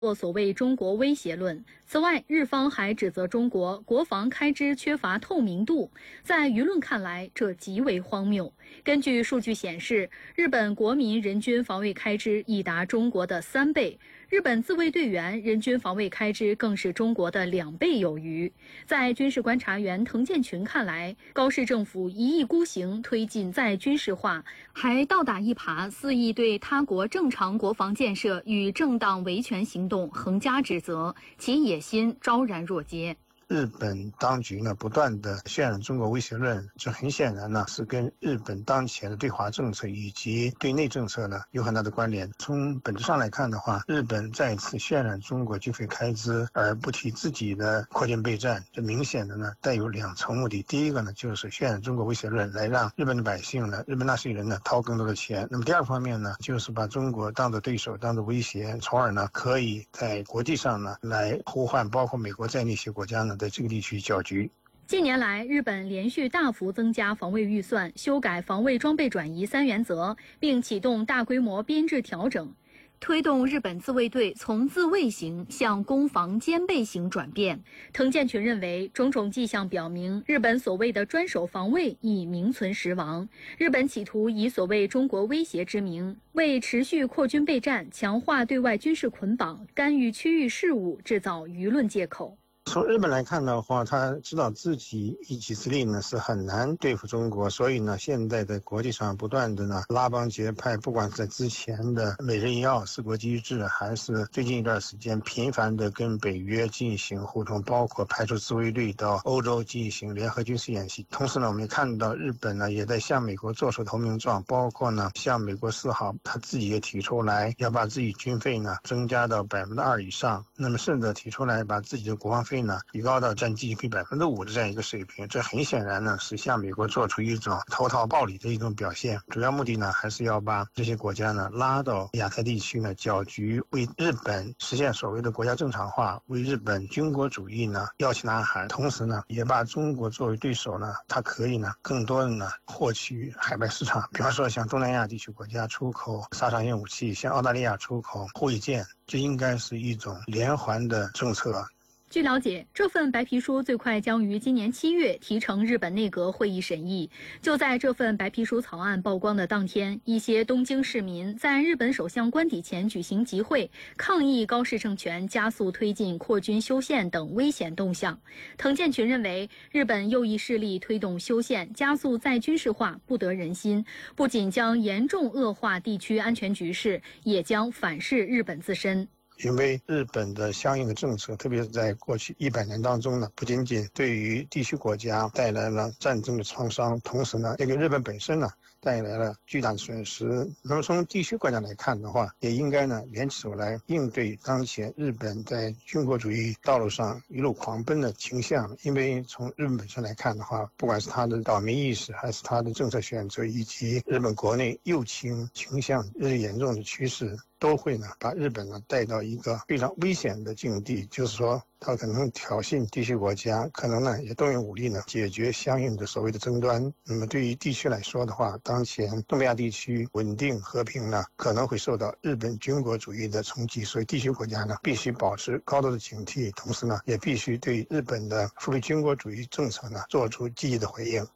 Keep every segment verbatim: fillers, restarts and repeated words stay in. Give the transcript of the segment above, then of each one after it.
或所谓中国威胁论。此外，日方还指责中国国防开支缺乏透明度，在舆论看来，这极为荒谬。根据数据显示，日本国民人均防卫开支已达中国的三倍，日本自卫队员人均防卫开支更是中国的两倍有余。在军事观察员滕建群看来，高市政府一意孤行推进再军事化，还倒打一耙，肆意对他国正常国防建设与正当维权行动横加指责，其野心昭然若揭。 日本当局呢不断的渲染中国威胁论，这很显然呢是跟日本当前的对华政策以及对内政策呢有很大的关联。从本质上来看的话，日本再次渲染中国军费开支而不提自己的扩军备战，这明显的呢带有两层目的。第一个呢就是渲染中国威胁论，来让日本的百姓呢、日本纳税人呢掏更多的钱。那么第二方面呢，就是把中国当作对手、当作威胁，从而呢可以在国际上呢来呼唤包括美国在内一些国家呢在这个地区搅局。 近年来，日本连续大幅增加防卫预算，修改防卫装备转移三原则，并启动大规模编制调整，推动日本自卫队从自卫型向攻防兼备型转变。滕建群认为，种种迹象表明，日本所谓的专守防卫已名存实亡。日本企图以所谓中国威胁之名，为持续扩军备战、强化对外军事捆绑、干预区域事务制造舆论借口。 从日本来看的话，他知道自己一己之力呢是很难对付中国，所以呢，现在在国际上不断的呢拉帮结派，不管是在之前的美日印澳四国机制，还是最近一段时间频繁的跟北约进行互动，包括派出自卫队到欧洲进行联合军事演习。同时呢，我们也看到日本呢也在向美国做出投名状，包括呢向美国示好，他自己也提出来要把自己军费呢增加到百分之二以上，那么甚至提出来把自己的国防费呢提高到占 G D P 百分之五的这样一个水平，这很显然呢是向美国做出一种投桃报李的一种表现。主要目的呢还是要把这些国家呢拉到亚太地区呢搅局，为日本实现所谓的国家正常化，为日本军国主义呢摇旗呐喊。同时呢也把中国作为对手呢，它可以呢更多的呢获取海外市场，比方说向东南亚地区国家出口杀伤性武器，向澳大利亚出口护卫舰，这应该是一种连环的政策。 据了解，这份白皮书最快将于今年七月提呈日本内阁会议审议。就在这份白皮书草案曝光的当天，一些东京市民在日本首相官邸前举行集会，抗议高市政权加速推进扩军修宪等危险动向。滕建群认为，日本右翼势力推动修宪、加速再军事化不得人心，不仅将严重恶化地区安全局势，也将反噬日本自身。 因为日本的相应的政策，特别是在过去一百年当中呢，不仅仅对于地区国家带来了战争的创伤，同时呢，也给日本本身呢带来了巨大的损失。那么从地区国家来看的话，也应该呢联起手来应对当前日本在军国主义道路上一路狂奔的倾向。因为从日本本身来看的话，不管是他的岛民意识，还是他的政策选择，以及日本国内右倾倾向日益严重的趋势，都会呢把日本呢带到一个非常危险的境地，就是说他可能挑衅地区国家，可能呢也动用武力呢解决相应的所谓的争端。那么对于地区来说的话，当前东北亚地区稳定和平呢可能会受到日本军国主义的冲击，所以地区国家呢必须保持高度的警惕，同时呢也必须对日本的复辟军国主义政策呢做出积极的回应。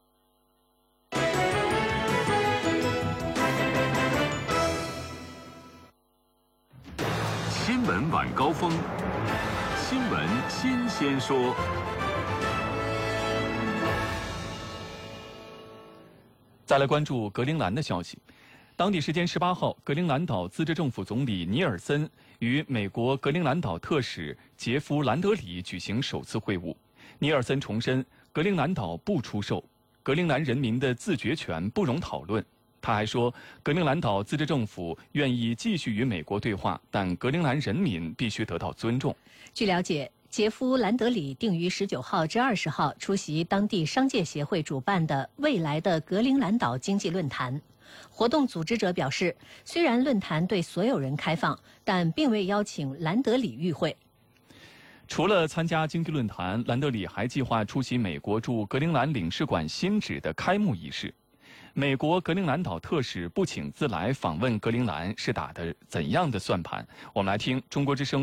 新闻晚高峰，新闻新鲜说。 再来关注格陵兰的消息。当地时间十八号，格陵兰岛自治政府总理尼尔森与美国格陵兰岛特使杰夫·兰德里举行首次会晤。尼尔森重申，格陵兰岛不出售，格陵兰人民的自决权不容讨论。他还说，格陵兰岛自治政府愿意继续与美国对话，但格陵兰人民必须得到尊重。 据了解，杰夫·兰德里定于十九号至二十号出席当地商界协会主办的未来的格陵兰岛经济论坛。活动组织者表示，虽然论坛对所有人开放，但并未邀请兰德里与会。 除了参加经济论坛，兰德里还计划出席美国驻格陵兰领事馆新址的开幕仪式。 美国格陵兰岛特使不请自来访问格陵兰是打的怎样的算盘？我们来听中国之声